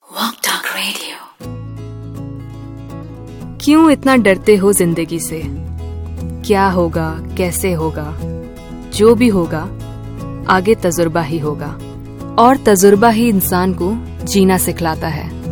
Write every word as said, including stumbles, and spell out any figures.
Walk Talk Radio। क्यों इतना डरते हो जिंदगी से? क्या होगा, कैसे होगा? जो भी होगा आगे तजुर्बा ही होगा, और तजुर्बा ही इंसान को जीना सिखलाता है।